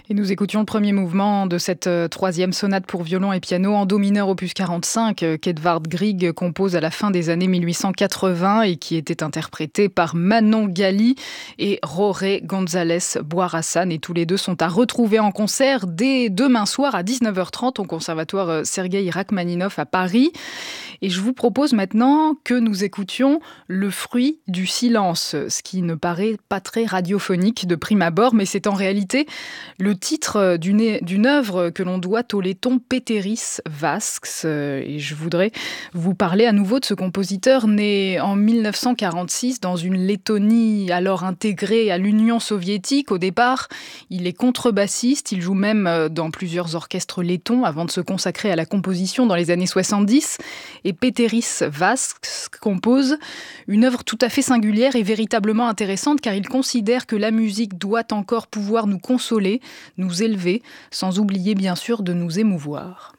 Et nous écoutions le premier mouvement de cette troisième sonate pour violon et piano en do mineur opus 45 qu'Edvard Grieg compose à la fin des années 1880 et qui était interprétée par Manon Gali et Jorge González Boirassan. Et tous les deux sont à retrouver en concert dès demain soir à 19h30 au conservatoire Sergueï Rachmaninov à Paris. Et je vous propose maintenant que nous écoutions Le fruit du silence, ce qui ne paraît pas très radiophonique de prime abord, mais c'est en réalité le titre d'une œuvre que l'on doit au letton Péteris Vasks. Et je voudrais vous parler à nouveau de ce compositeur né en 1946 dans une Lettonie alors intégrée à l'Union soviétique. Au départ, il est contrebassiste, il joue même dans plusieurs orchestres lettons avant de se consacrer à la composition dans les années 70. Et Péteris Vasks compose une œuvre tout à fait singulière et véritablement intéressante car il considère que la musique doit encore pouvoir nous consoler, nous élever, sans oublier bien sûr de nous émouvoir.